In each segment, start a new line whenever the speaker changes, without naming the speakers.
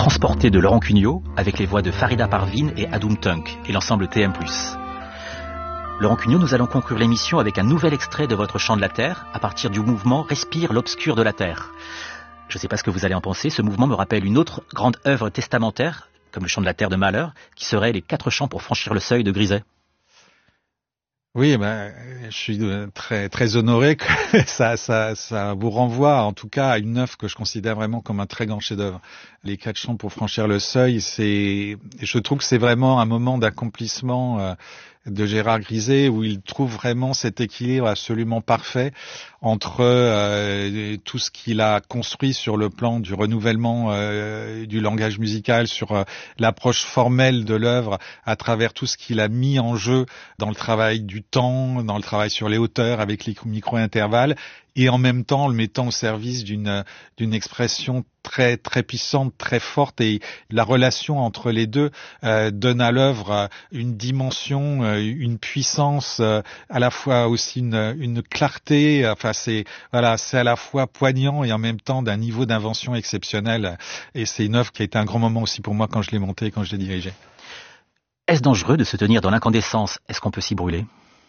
Transporté de Laurent Cugnot avec les voix de Farida Parvin et Adoum Tunk et l'ensemble TM+. Laurent Cugnot, nous allons conclure l'émission avec un nouvel extrait de votre Chant de la Terre à partir du mouvement Respire l'obscur de la Terre. Je ne sais pas ce que vous allez en penser, ce mouvement me rappelle une autre grande œuvre testamentaire, comme le Chant de la Terre de Mahler, qui serait les 4 chants pour franchir le seuil de Griset.
Oui, je suis très très honoré que ça vous renvoie en tout cas à une œuvre que je considère vraiment comme un très grand chef-d'œuvre. Les 4 chants pour franchir le seuil, je trouve que c'est vraiment un moment d'accomplissement de Gérard Griset où il trouve vraiment cet équilibre absolument parfait entre tout ce qu'il a construit sur le plan du renouvellement du langage musical, sur l'approche formelle de l'œuvre, à travers tout ce qu'il a mis en jeu dans le travail du temps, dans le travail sur les hauteurs avec les micro-intervalles, et en même temps le mettant au service d'une expression très très puissante, très forte, et la relation entre les deux donne à l'œuvre une dimension, une puissance, à la fois aussi une clarté. Enfin c'est à la fois poignant et en même temps d'un niveau d'invention exceptionnel. Et c'est une œuvre qui a été un grand moment aussi pour moi quand je l'ai montée, quand je l'ai dirigée.
Est-ce dangereux de se tenir dans l'incandescence? Est-ce qu'on peut s'y brûler?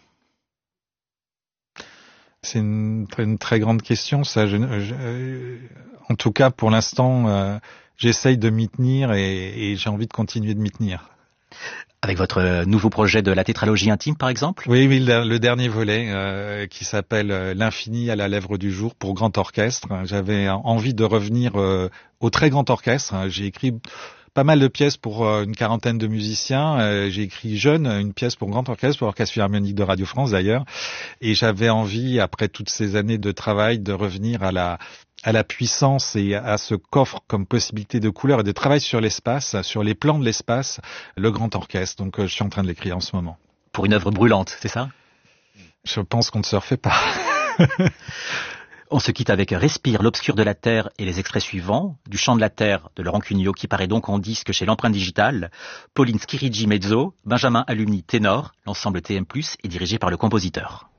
C'est une très grande question, ça. En tout cas, pour l'instant, j'essaye de m'y tenir et j'ai envie de continuer de m'y tenir.
Avec votre nouveau projet de la tétralogie intime, par exemple?
Oui, le dernier volet qui s'appelle L'infini à la lèvre du jour pour grand orchestre. J'avais envie de revenir au très grand orchestre. J'ai écrit pas mal de pièces pour une quarantaine de musiciens. J'ai écrit jeune une pièce pour grand orchestre, pour l'Orchestre Philharmonique de Radio France d'ailleurs. Et j'avais envie, après toutes ces années de travail, de revenir à la puissance et à ce qu'offre comme possibilité de couleur et de travail sur l'espace, sur les plans de l'espace, le grand orchestre. Donc je suis en train de l'écrire en ce moment.
Pour une œuvre brûlante, c'est ça?
Je pense qu'on ne se refait pas.
On se quitte avec Respire l'obscur de la Terre et les extraits suivants du Chant de la Terre de Laurent Cugnot qui paraît donc en disque chez l'Empreinte Digitale, Pauline Schirigi mezzo, Benjamin Alumni ténor, l'ensemble TM+, est dirigé par le compositeur.